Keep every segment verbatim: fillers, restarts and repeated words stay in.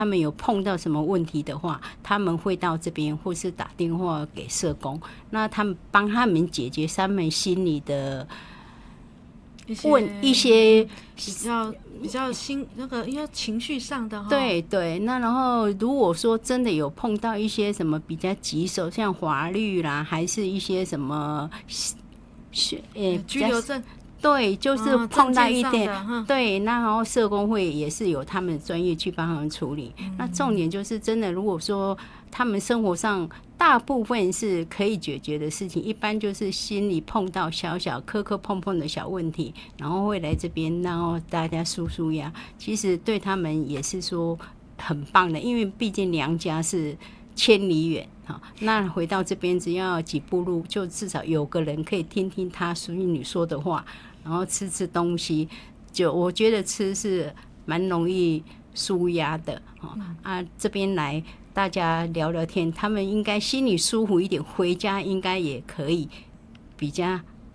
他们有碰到什么问题的话，他们会到这边或是打电话给社工，那他们帮他们解决他们心里的问一些比较比较心那个应该情绪上的。 对对，那然后如果说真的有碰到一些什么比较棘手，像法律啦，还是一些什么呃居留证。 对，就是碰到一点、 哦、 对，那然后社工会也是有他们的专业去帮他们处理、嗯、那重点就是真的如果说他们生活上大部分是可以解决的事情，一般就是心里碰到小小磕磕碰碰的小问题，然后会来这边然后大家抒抒压，其实对他们也是说很棒的，因为毕竟娘家是千里远，那回到这边只要几步路，就至少有个人可以听听他孙女说的话，然后吃吃东西，就我觉得吃是蛮容易舒压的、嗯、啊，这边来大家聊聊天，他们应该心里舒服一点，回家应该也可以比较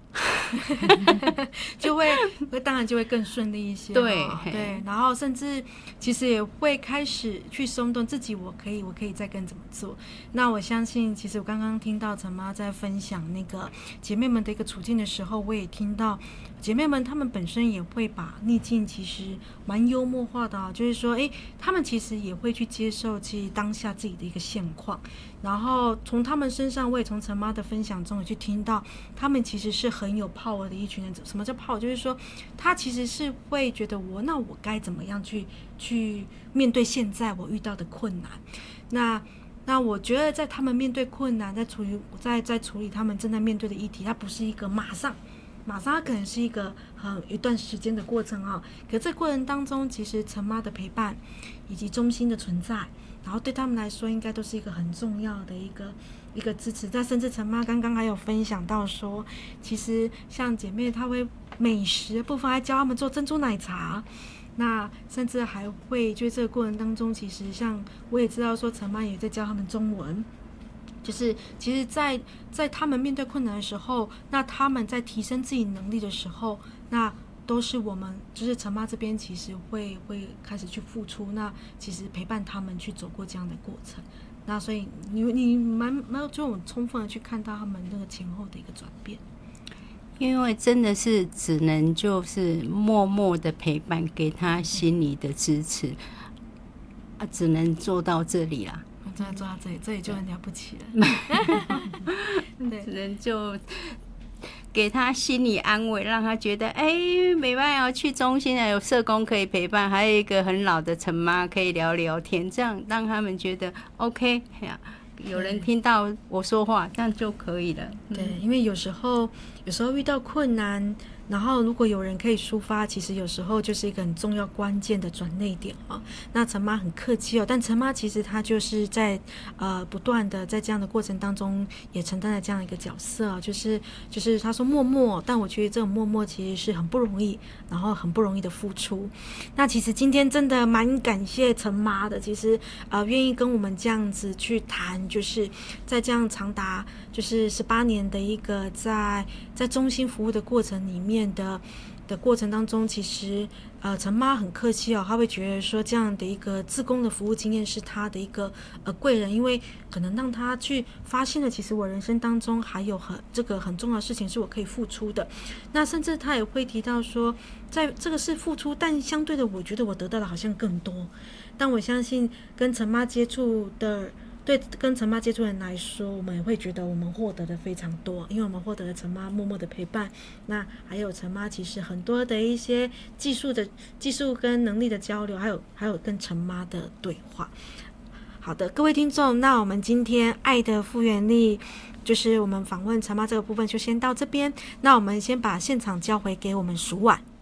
就会当然就会更顺利一些。 对、 哦、对，然后甚至其实也会开始去松动自己，我可以我可以再跟怎么做。那我相信其实我刚刚听到陈妈在分享那个姐妹们的一个处境的时候，我也听到姐妹们她们本身也会把逆境其实蛮幽默化的、哦、就是说哎，她们其实也会去接受其实当下自己的一个现况，然后从她们身上我也从陈妈的分享中也去听到她们其实是很有 power 的一群人。什么叫 power？ 就是说她其实是会觉得我那我该怎么样去去面对现在我遇到的困难。那那我觉得在他们面对困难，在处理在在处理他们正在面对的议题，它不是一个马上马上它可能是一个很一段时间的过程啊。可这过程当中，其实陈妈的陪伴以及中心的存在，然后对他们来说，应该都是一个很重要的一个一个支持。但甚至陈妈刚刚还有分享到说，其实像姐妹她会美食的部分还教他们做珍珠奶茶。那甚至还会就这个过程当中，其实像我也知道说陈妈也在教他们中文，就是其实在在他们面对困难的时候，那他们在提升自己能力的时候，那都是我们就是陈妈这边其实会会开始去付出，那其实陪伴他们去走过这样的过程。那所以你你蛮蛮有这种充分的去看到他们那个前后的一个转变。 因为真的是只能就是默默的陪伴，给他心理的支持啊，只能做到这里啦。 真的做到这里，这里就很了不起了。 对，只能就给他心理安慰，让他觉得哎，没办法去中心啊，有社工可以陪伴，还有一个很老的陈妈可以聊聊天，这样让他们觉得 OK 呀。有人听到我说话，这样就可以了。 对，因为有时候有时候遇到困难，然后如果有人可以抒发，其实有时候就是一个很重要关键的转捩点啊。那陈妈很客气哦，但陈妈其实她就是在呃不断的在这样的过程当中也承担了这样一个角色啊，就是就是她说默默，但我觉得这种默默其实是很不容易，然后很不容易的付出。那其实今天真的蛮感谢陈妈的，其实呃愿意跟我们这样子去谈，就是在这样长达就是十八年的一个在在中心服务的过程里面的的过程当中，其实呃陈妈很客气哦，她会觉得说这样的一个志工的服务经验是她的一个呃贵人，因为可能让她去发现了其实我人生当中还有很这个很重要的事情是我可以付出的。那甚至她也会提到说，在这个是付出，但相对的我觉得我得到的好像更多。但我相信跟陈妈接触的对跟陈妈接触人来说，我们也会觉得我们获得的非常多，因为我们获得了陈妈默默的陪伴，那还有陈妈其实很多的一些技术的技术跟能力的交流，还有还有跟陈妈的对话。好的，各位听众，那我们今天爱的复原力就是我们访问陈妈这个部分就先到这边，那我们先把现场交回给我们蜀婉。